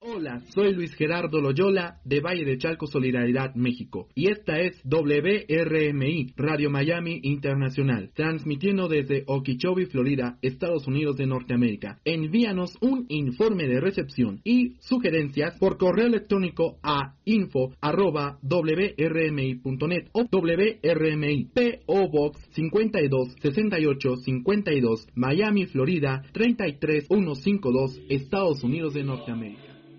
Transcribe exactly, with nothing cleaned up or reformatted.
Hola, soy Luis Gerardo Loyola de Valle de Chalco Solidaridad México y esta es W R M I Radio Miami Internacional, transmitiendo desde Okeechobee, Florida, Estados Unidos de Norteamérica. Envíanos un informe de recepción y sugerencias por correo electrónico a info arroba w r m i punto net o W R M I P O Box cincuenta y dos sesenta y ocho cincuenta y dos, Miami, Florida treinta y tres mil ciento cincuenta y dos, Estados Unidos de Norteamérica.